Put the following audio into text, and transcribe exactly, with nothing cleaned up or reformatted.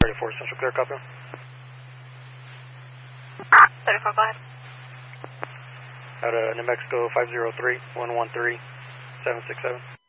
thirty-four Central Clear, copy. thirty-four, go ahead. Out of New Mexico five zero three, one one three, seven six seven.